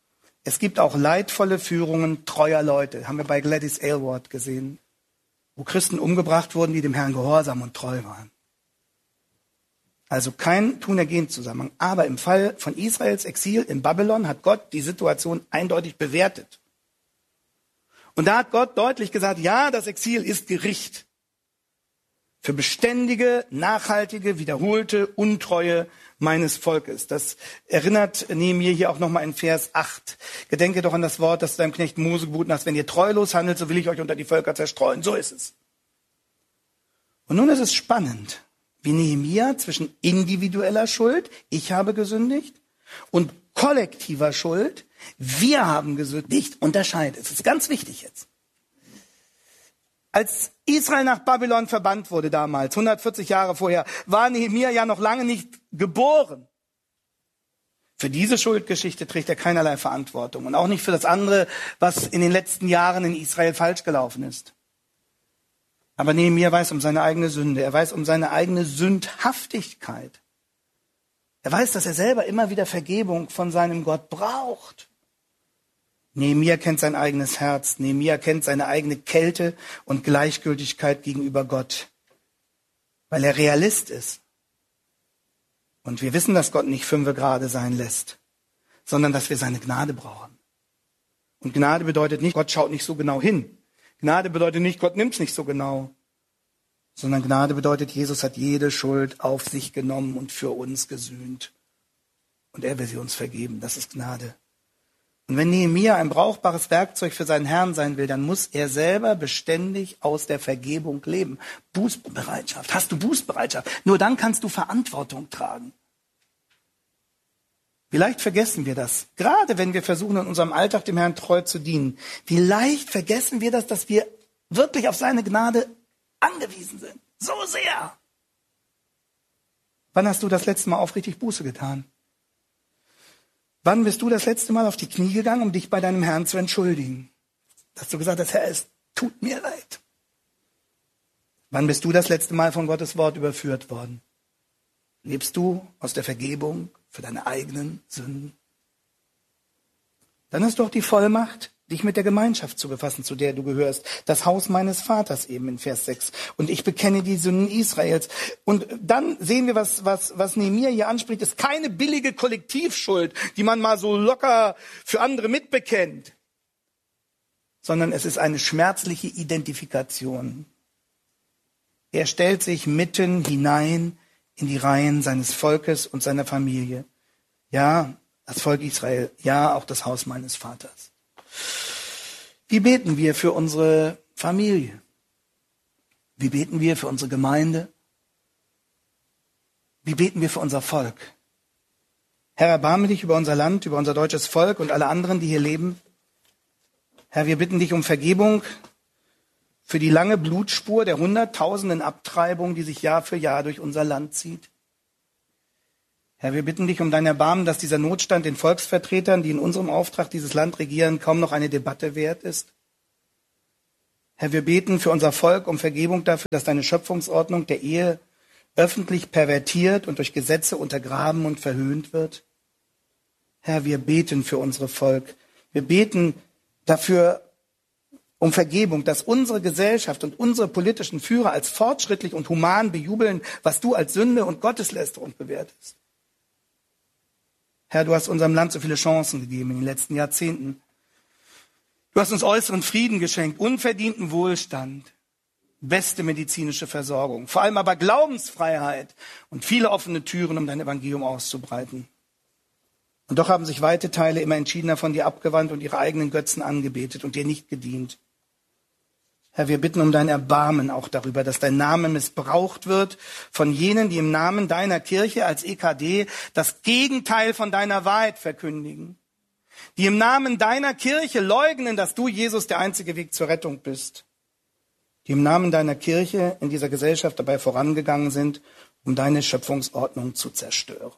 es gibt auch leidvolle Führungen treuer Leute. Haben wir bei Gladys Aylward gesehen, wo Christen umgebracht wurden, die dem Herrn gehorsam und treu waren. Also kein Tun-Ergehen-Zusammenhang. Aber im Fall von Israels Exil in Babylon hat Gott die Situation eindeutig bewertet. Und da hat Gott deutlich gesagt, ja, das Exil ist Gericht für beständige, nachhaltige, wiederholte Untreue meines Volkes. Das erinnert Nehemia hier auch nochmal in Vers acht. Gedenke doch an das Wort, das du deinem Knecht Mose geboten hast. Wenn ihr treulos handelt, so will ich euch unter die Völker zerstreuen. So ist es. Und nun ist es spannend, wie Nehemia zwischen individueller Schuld, ich habe gesündigt, und kollektiver Schuld, wir haben gesündigt, unterscheidet. Das ist ganz wichtig jetzt. Als Israel nach Babylon verbannt wurde damals, hundertvierzig Jahre vorher, war Nehemia ja noch lange nicht geboren. Für diese Schuldgeschichte trägt er keinerlei Verantwortung und auch nicht für das andere, was in den letzten Jahren in Israel falsch gelaufen ist. Aber Nehemia weiß um seine eigene Sünde, er weiß um seine eigene Sündhaftigkeit. Er weiß, dass er selber immer wieder Vergebung von seinem Gott braucht. Nehemia kennt sein eigenes Herz. Nehemia kennt seine eigene Kälte und Gleichgültigkeit gegenüber Gott, weil er Realist ist. Und wir wissen, dass Gott nicht fünfe gerade sein lässt, sondern dass wir seine Gnade brauchen. Und Gnade bedeutet nicht, Gott schaut nicht so genau hin. Gnade bedeutet nicht, Gott nimmt's nicht so genau. Sondern Gnade bedeutet, Jesus hat jede Schuld auf sich genommen und für uns gesühnt. Und er will sie uns vergeben. Das ist Gnade. Und wenn Nehemia ein brauchbares Werkzeug für seinen Herrn sein will, dann muss er selber beständig aus der Vergebung leben. Bußbereitschaft. Hast du Bußbereitschaft? Nur dann kannst du Verantwortung tragen. Vielleicht vergessen wir das. Gerade wenn wir versuchen, in unserem Alltag dem Herrn treu zu dienen. Vielleicht vergessen wir das, dass wir wirklich auf seine Gnade angewiesen sind. So sehr. Wann hast du das letzte Mal aufrichtig Buße getan? Wann bist du das letzte Mal auf die Knie gegangen, um dich bei deinem Herrn zu entschuldigen? Dass du gesagt hast, Herr, es tut mir leid. Wann bist du das letzte Mal von Gottes Wort überführt worden? Lebst du aus der Vergebung für deine eigenen Sünden? Dann hast du auch die Vollmacht, dich mit der Gemeinschaft zu befassen, zu der du gehörst. Das Haus meines Vaters eben in Vers sechs. Und ich bekenne die Sünden Israels. Und dann sehen wir, was, was, was Nehemia hier anspricht, ist keine billige Kollektivschuld, die man mal so locker für andere mitbekennt, sondern es ist eine schmerzliche Identifikation. Er stellt sich mitten hinein in die Reihen seines Volkes und seiner Familie. Ja, das Volk Israel, ja, auch das Haus meines Vaters. Wie beten wir für unsere Familie? Wie beten wir für unsere Gemeinde? Wie beten wir für unser Volk? Herr, erbarme dich über unser Land, über unser deutsches Volk und alle anderen, die hier leben. Herr, wir bitten dich um Vergebung für die lange Blutspur der hunderttausenden Abtreibungen, die sich Jahr für Jahr durch unser Land zieht. Herr, wir bitten dich um dein Erbarmen, dass dieser Notstand den Volksvertretern, die in unserem Auftrag dieses Land regieren, kaum noch eine Debatte wert ist. Herr, wir beten für unser Volk um Vergebung dafür, dass deine Schöpfungsordnung der Ehe öffentlich pervertiert und durch Gesetze untergraben und verhöhnt wird. Herr, wir beten für unser Volk. Wir beten dafür um Vergebung, dass unsere Gesellschaft und unsere politischen Führer als fortschrittlich und human bejubeln, was du als Sünde und Gotteslästerung bewertest. Herr, du hast unserem Land so viele Chancen gegeben in den letzten Jahrzehnten. Du hast uns äußeren Frieden geschenkt, unverdienten Wohlstand, beste medizinische Versorgung, vor allem aber Glaubensfreiheit und viele offene Türen, um dein Evangelium auszubreiten. Und doch haben sich weite Teile immer entschiedener von dir abgewandt und ihre eigenen Götzen angebetet und dir nicht gedient. Herr, wir bitten um dein Erbarmen auch darüber, dass dein Name missbraucht wird von jenen, die im Namen deiner Kirche als E K D das Gegenteil von deiner Wahrheit verkündigen, die im Namen deiner Kirche leugnen, dass du, Jesus, der einzige Weg zur Rettung bist, die im Namen deiner Kirche in dieser Gesellschaft dabei vorangegangen sind, um deine Schöpfungsordnung zu zerstören.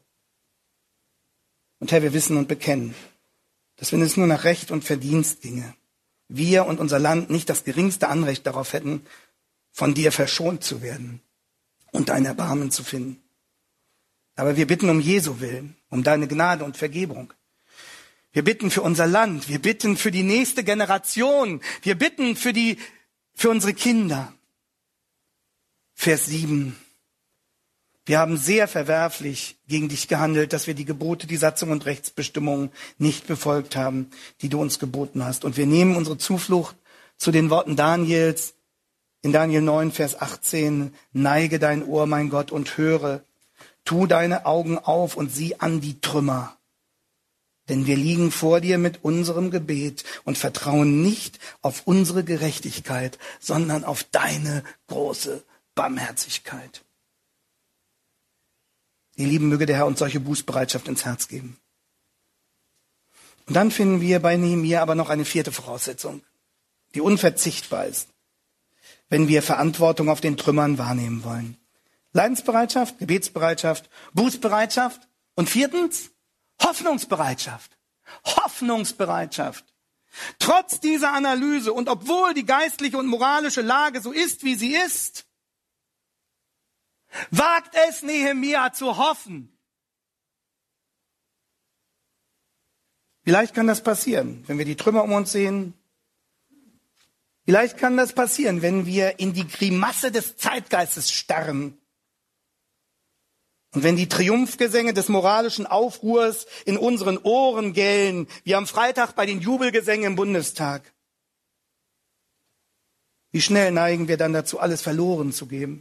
Und Herr, wir wissen und bekennen, dass wenn es nur nach Recht und Verdienst ginge, wir und unser Land nicht das geringste Anrecht darauf hätten, von dir verschont zu werden und dein Erbarmen zu finden. Aber wir bitten um Jesu Willen, um deine Gnade und Vergebung. Wir bitten für unser Land. Wir bitten für die nächste Generation. Wir bitten für die, für unsere Kinder. Vers sieben. Wir haben sehr verwerflich gegen dich gehandelt, dass wir die Gebote, die Satzungen und Rechtsbestimmungen nicht befolgt haben, die du uns geboten hast. Und wir nehmen unsere Zuflucht zu den Worten Daniels in Daniel neun, Vers achtzehn. Neige dein Ohr, mein Gott, und höre. Tu deine Augen auf und sieh an die Trümmer. Denn wir liegen vor dir mit unserem Gebet und vertrauen nicht auf unsere Gerechtigkeit, sondern auf deine große Barmherzigkeit. Ihr Lieben, möge der Herr uns solche Bußbereitschaft ins Herz geben. Und dann finden wir bei Nehemia aber noch eine vierte Voraussetzung, die unverzichtbar ist, wenn wir Verantwortung auf den Trümmern wahrnehmen wollen. Leidensbereitschaft, Gebetsbereitschaft, Bußbereitschaft und viertens Hoffnungsbereitschaft. Hoffnungsbereitschaft. Trotz dieser Analyse und obwohl die geistliche und moralische Lage so ist, wie sie ist, wagt es Nehemia zu hoffen. Vielleicht kann das passieren, wenn wir die Trümmer um uns sehen. Vielleicht kann das passieren, wenn wir in die Grimasse des Zeitgeistes starren. Und wenn die Triumphgesänge des moralischen Aufruhrs in unseren Ohren gellen, wie am Freitag bei den Jubelgesängen im Bundestag. Wie schnell neigen wir dann dazu, alles verloren zu geben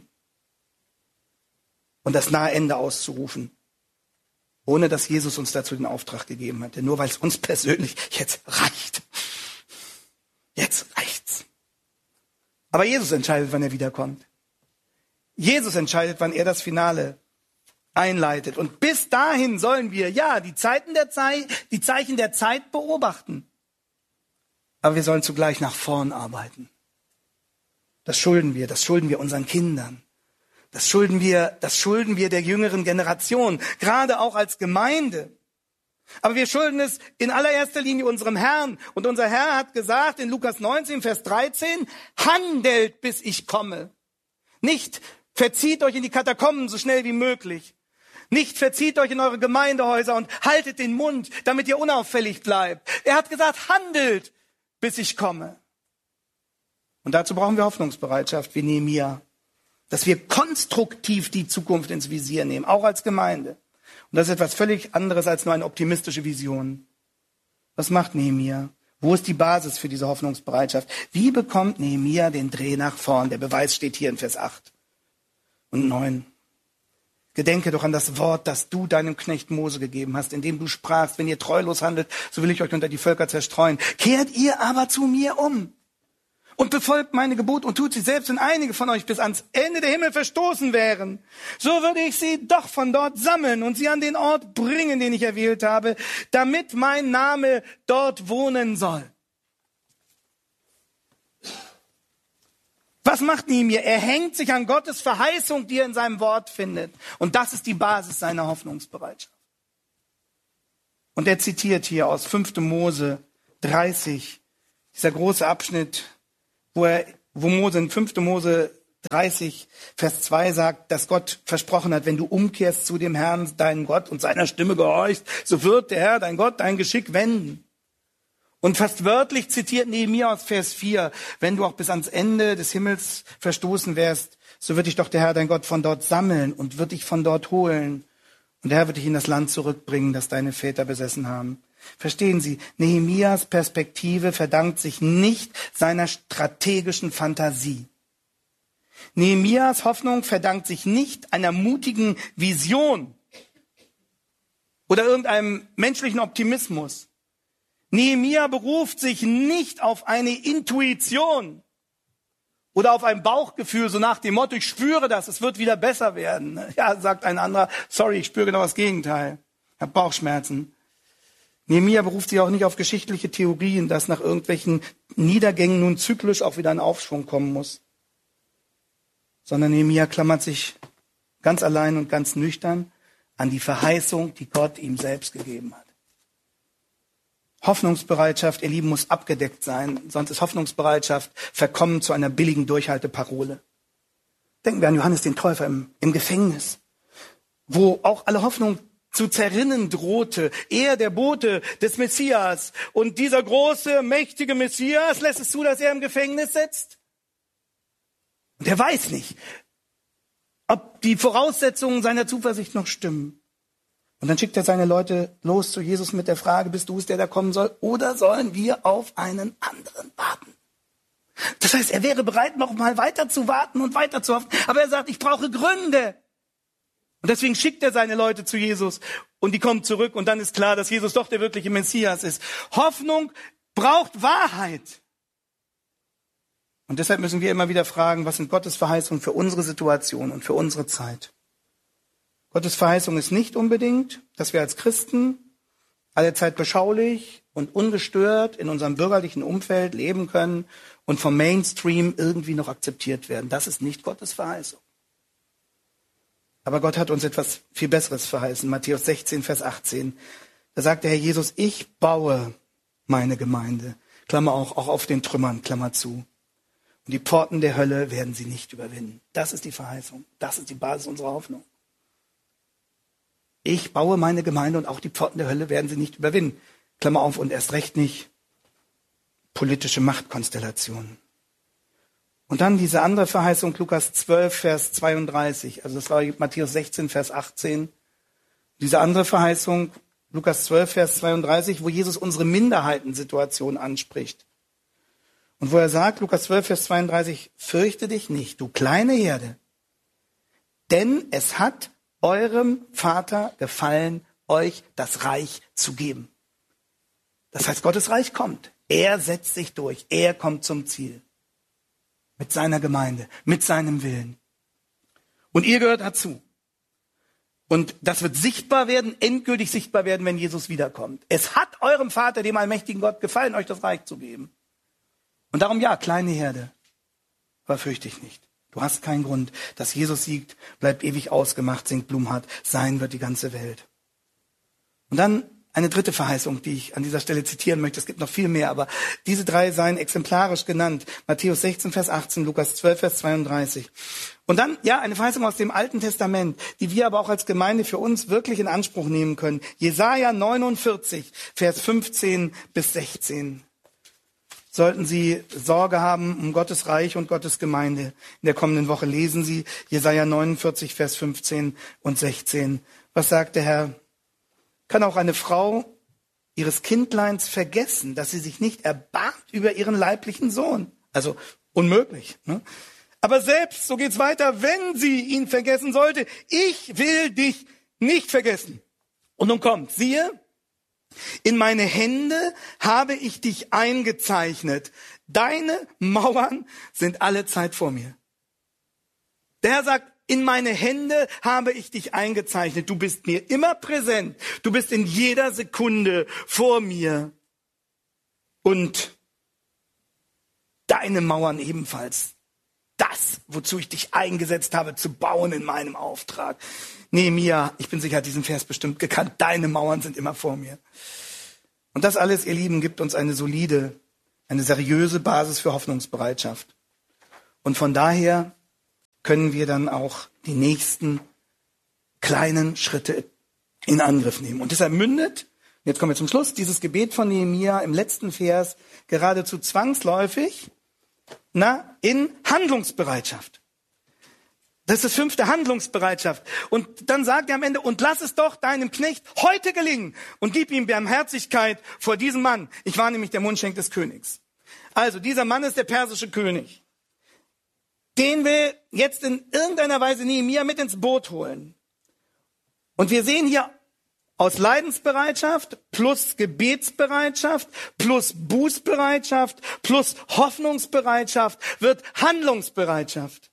und das nahe Ende auszurufen, ohne dass Jesus uns dazu den Auftrag gegeben hatte, nur weil es uns persönlich jetzt reicht. Jetzt reicht's. Aber Jesus entscheidet, wann er wiederkommt. Jesus entscheidet, wann er das Finale einleitet. Und bis dahin sollen wir, ja, die Zeiten der Zeit, die Zeichen der Zeit beobachten. Aber wir sollen zugleich nach vorn arbeiten. Das schulden wir, das schulden wir unseren Kindern. Das schulden wir, das schulden wir der jüngeren Generation, gerade auch als Gemeinde. Aber wir schulden es in allererster Linie unserem Herrn. Und unser Herr hat gesagt in Lukas neunzehn, Vers dreizehn, handelt, bis ich komme. Nicht verzieht euch in die Katakomben so schnell wie möglich. Nicht verzieht euch in eure Gemeindehäuser und haltet den Mund, damit ihr unauffällig bleibt. Er hat gesagt, handelt, bis ich komme. Und dazu brauchen wir Hoffnungsbereitschaft wie Nehemia. Dass wir konstruktiv die Zukunft ins Visier nehmen, auch als Gemeinde. Und das ist etwas völlig anderes als nur eine optimistische Vision. Was macht Nehemia? Wo ist die Basis für diese Hoffnungsbereitschaft? Wie bekommt Nehemia den Dreh nach vorn? Der Beweis steht hier in Vers acht und neun. Gedenke doch an das Wort, das du deinem Knecht Mose gegeben hast, indem du sprachst, wenn ihr treulos handelt, so will ich euch unter die Völker zerstreuen. Kehrt ihr aber zu mir um und befolgt meine Gebote und tut sie selbst, wenn einige von euch bis ans Ende der Himmel verstoßen wären. So würde ich sie doch von dort sammeln und sie an den Ort bringen, den ich erwählt habe, damit mein Name dort wohnen soll. Was macht Nehemia? Er hängt sich an Gottes Verheißung, die er in seinem Wort findet. Und das ist die Basis seiner Hoffnungsbereitschaft. Und er zitiert hier aus fünfter Mose dreißig, dieser große Abschnitt, wo, er, wo Mose in fünfter Mose dreißig, Vers zwei sagt, dass Gott versprochen hat, wenn du umkehrst zu dem Herrn, deinen Gott, und seiner Stimme gehorchst, so wird der Herr, dein Gott, dein Geschick wenden. Und fast wörtlich zitiert Nehemia aus Vers vier, wenn du auch bis ans Ende des Himmels verstoßen wärst, so wird dich doch der Herr, dein Gott, von dort sammeln und wird dich von dort holen. Und der Herr wird dich in das Land zurückbringen, das deine Väter besessen haben. Verstehen Sie, Nehemias Perspektive verdankt sich nicht seiner strategischen Fantasie. Nehemias Hoffnung verdankt sich nicht einer mutigen Vision oder irgendeinem menschlichen Optimismus. Nehemia beruft sich nicht auf eine Intuition oder auf ein Bauchgefühl, so nach dem Motto, ich spüre das, es wird wieder besser werden. Ja, sagt ein anderer, sorry, ich spüre genau das Gegenteil. Ich habe Bauchschmerzen. Nehemia beruft sich auch nicht auf geschichtliche Theorien, dass nach irgendwelchen Niedergängen nun zyklisch auch wieder ein Aufschwung kommen muss. Sondern Nehemia klammert sich ganz allein und ganz nüchtern an die Verheißung, die Gott ihm selbst gegeben hat. Hoffnungsbereitschaft, ihr Lieben, muss abgedeckt sein, sonst ist Hoffnungsbereitschaft verkommen zu einer billigen Durchhalteparole. Denken wir an Johannes den Täufer im, im Gefängnis, wo auch alle Hoffnung zu zerrinnen drohte. Er, der Bote des Messias. Und dieser große, mächtige Messias lässt es zu, dass er im Gefängnis sitzt. Und er weiß nicht, ob die Voraussetzungen seiner Zuversicht noch stimmen. Und dann schickt er seine Leute los zu Jesus mit der Frage, bist du es, der da kommen soll? Oder sollen wir auf einen anderen warten? Das heißt, er wäre bereit, noch mal weiter zu warten und weiter zu hoffen. Aber er sagt, ich brauche Gründe. Und deswegen schickt er seine Leute zu Jesus und die kommen zurück und dann ist klar, dass Jesus doch der wirkliche Messias ist. Hoffnung braucht Wahrheit. Und deshalb müssen wir immer wieder fragen, was sind Gottes Verheißungen für unsere Situation und für unsere Zeit? Gottes Verheißung ist nicht unbedingt, dass wir als Christen allezeit beschaulich und ungestört in unserem bürgerlichen Umfeld leben können und vom Mainstream irgendwie noch akzeptiert werden. Das ist nicht Gottes Verheißung. Aber Gott hat uns etwas viel Besseres verheißen. Matthäus sechzehn, Vers achtzehn. Da sagt der Herr Jesus, ich baue meine Gemeinde. Klammer auch, auch auf den Trümmern, Klammer zu. Und die Pforten der Hölle werden sie nicht überwinden. Das ist die Verheißung. Das ist die Basis unserer Hoffnung. Ich baue meine Gemeinde und auch die Pforten der Hölle werden sie nicht überwinden. Klammer auf, und erst recht nicht politische Machtkonstellationen. Und dann diese andere Verheißung, Lukas zwölf, Vers zweiunddreißig. Also das war Matthäus sechzehn, Vers achtzehn. Diese andere Verheißung, Lukas zwölf, Vers zweiunddreißig, wo Jesus unsere Minderheitensituation anspricht. Und wo er sagt, Lukas zwölf, Vers zweiunddreißig, fürchte dich nicht, du kleine Herde, denn es hat eurem Vater gefallen, euch das Reich zu geben. Das heißt, Gottes Reich kommt. Er setzt sich durch. Er kommt zum Ziel. Mit seiner Gemeinde, mit seinem Willen. Und ihr gehört dazu. Und das wird sichtbar werden, endgültig sichtbar werden, wenn Jesus wiederkommt. Es hat eurem Vater, dem allmächtigen Gott, gefallen, euch das Reich zu geben. Und darum ja, kleine Herde, aber fürchte dich nicht. Du hast keinen Grund. Dass Jesus siegt, bleibt ewig ausgemacht, singt Blumhardt. Sein wird die ganze Welt. Und dann eine dritte Verheißung, die ich an dieser Stelle zitieren möchte. Es gibt noch viel mehr, aber diese drei seien exemplarisch genannt. Matthäus sechzehn, Vers achtzehn, Lukas zwölf, Vers zweiunddreißig. Und dann, ja, eine Verheißung aus dem Alten Testament, die wir aber auch als Gemeinde für uns wirklich in Anspruch nehmen können. Jesaja neunundvierzig, Vers fünfzehn bis sechzehn. Sollten Sie Sorge haben um Gottes Reich und Gottes Gemeinde, in der kommenden Woche lesen Sie Jesaja neunundvierzig, Vers fünfzehn und sechzehn. Was sagt der Herr? Kann auch eine Frau ihres Kindleins vergessen, dass sie sich nicht erbarmt über ihren leiblichen Sohn? Also unmöglich. Ne? Aber selbst, so geht's weiter, wenn sie ihn vergessen sollte, ich will dich nicht vergessen. Und nun kommt, siehe, in meine Hände habe ich dich eingezeichnet. Deine Mauern sind alle Zeit vor mir. Der Herr sagt, in meine Hände habe ich dich eingezeichnet. Du bist mir immer präsent. Du bist in jeder Sekunde vor mir. Und deine Mauern ebenfalls. Das, wozu ich dich eingesetzt habe, zu bauen in meinem Auftrag. Nehemia, ich bin sicher, hat diesen Vers bestimmt gekannt. Deine Mauern sind immer vor mir. Und das alles, ihr Lieben, gibt uns eine solide, eine seriöse Basis für Hoffnungsbereitschaft. Und von daher können wir dann auch die nächsten kleinen Schritte in Angriff nehmen. Und deshalb mündet, jetzt kommen wir zum Schluss, dieses Gebet von Nehemia im letzten Vers geradezu zwangsläufig na, in Handlungsbereitschaft. Das ist das fünfte, Handlungsbereitschaft. Und dann sagt er am Ende, und lass es doch deinem Knecht heute gelingen und gib ihm Barmherzigkeit vor diesem Mann. Ich war nämlich der Mundschenk des Königs. Also dieser Mann ist der persische König. Den will jetzt in irgendeiner Weise Nehemia mit ins Boot holen. Und wir sehen hier aus Leidensbereitschaft plus Gebetsbereitschaft plus Bußbereitschaft plus Hoffnungsbereitschaft wird Handlungsbereitschaft.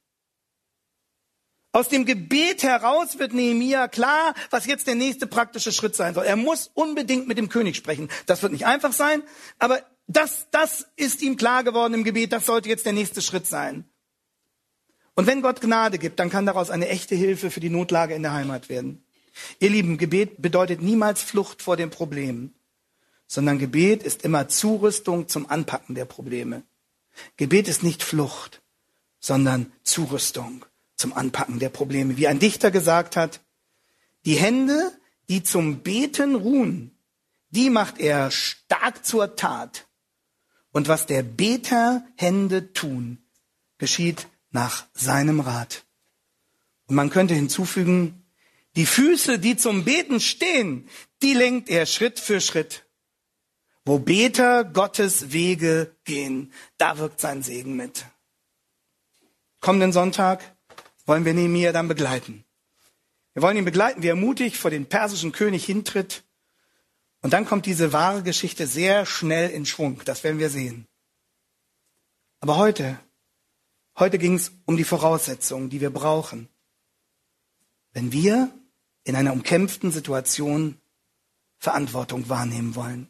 Aus dem Gebet heraus wird Nehemia klar, was jetzt der nächste praktische Schritt sein soll. Er muss unbedingt mit dem König sprechen. Das wird nicht einfach sein, aber das, das ist ihm klar geworden im Gebet. Das sollte jetzt der nächste Schritt sein. Und wenn Gott Gnade gibt, dann kann daraus eine echte Hilfe für die Notlage in der Heimat werden. Ihr Lieben, Gebet bedeutet niemals Flucht vor den Problemen, sondern Gebet ist immer Zurüstung zum Anpacken der Probleme. Gebet ist nicht Flucht, sondern Zurüstung zum Anpacken der Probleme. Wie ein Dichter gesagt hat, die Hände, die zum Beten ruhen, die macht er stark zur Tat. Und was der Beter Hände tun, geschieht nach seinem Rat. Und man könnte hinzufügen, die Füße, die zum Beten stehen, die lenkt er Schritt für Schritt. Wo Beter Gottes Wege gehen, da wirkt sein Segen mit. Kommenden Sonntag wollen wir Nehemia dann begleiten. Wir wollen ihn begleiten, wie er mutig vor den persischen König hintritt. Und dann kommt diese wahre Geschichte sehr schnell in Schwung. Das werden wir sehen. Aber heute, heute ging es um die Voraussetzungen, die wir brauchen, wenn wir in einer umkämpften Situation Verantwortung wahrnehmen wollen.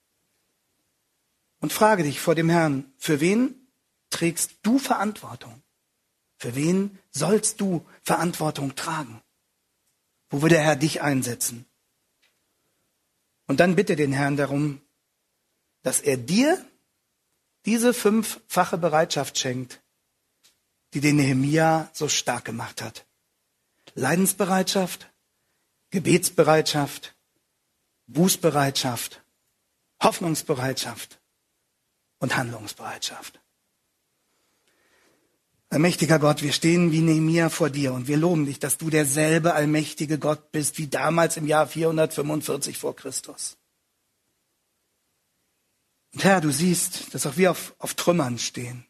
Und frage dich vor dem Herrn, für wen trägst du Verantwortung? Für wen sollst du Verantwortung tragen? Wo will der Herr dich einsetzen? Und dann bitte den Herrn darum, dass er dir diese fünffache Bereitschaft schenkt, die den Nehemia so stark gemacht hat. Leidensbereitschaft, Gebetsbereitschaft, Bußbereitschaft, Hoffnungsbereitschaft und Handlungsbereitschaft. Allmächtiger Gott, wir stehen wie Nehemia vor dir und wir loben dich, dass du derselbe allmächtige Gott bist wie damals im Jahr vierhundertfünfundvierzig vor Christus. Und Herr, du siehst, dass auch wir auf, auf Trümmern stehen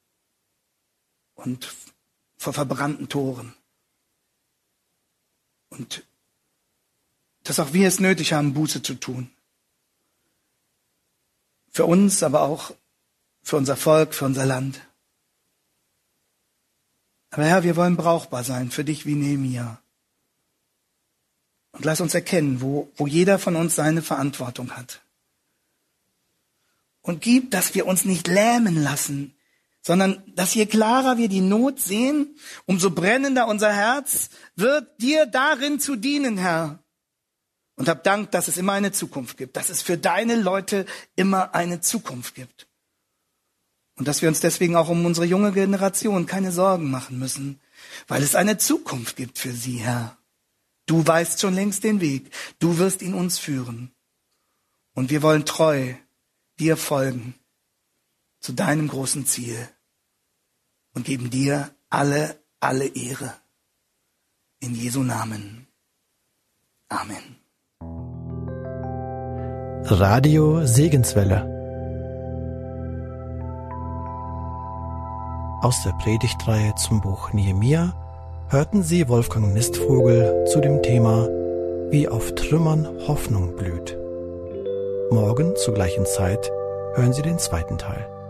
und vor verbrannten Toren. Und dass auch wir es nötig haben, Buße zu tun. Für uns, aber auch für unser Volk, für unser Land. Aber Herr, wir wollen brauchbar sein für dich wie Nehemia. Und lass uns erkennen, wo, wo jeder von uns seine Verantwortung hat. Und gib, dass wir uns nicht lähmen lassen, sondern dass je klarer wir die Not sehen, umso brennender unser Herz wird, dir darin zu dienen, Herr. Und hab Dank, dass es immer eine Zukunft gibt, dass es für deine Leute immer eine Zukunft gibt. Und dass wir uns deswegen auch um unsere junge Generation keine Sorgen machen müssen, weil es eine Zukunft gibt für sie, Herr. Du weißt schon längst den Weg, du wirst ihn uns führen. Und wir wollen treu dir folgen zu deinem großen Ziel und geben dir alle, alle Ehre. In Jesu Namen. Amen. Radio Segenswelle. Aus der Predigtreihe zum Buch Nehemia hörten Sie Wolfgang Nistvogel zu dem Thema Wie auf Trümmern Hoffnung blüht. Morgen zur gleichen Zeit hören Sie den zweiten Teil.